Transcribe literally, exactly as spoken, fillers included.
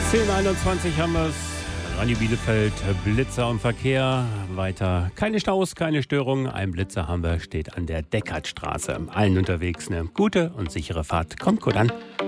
zehn Uhr einundzwanzig haben wir es. Radio Bielefeld, Blitzer und Verkehr. Weiter keine Staus, keine Störungen. Ein Blitzer haben wir, steht an der Deckertstraße. Allen unterwegs eine gute und sichere Fahrt. Kommt gut an.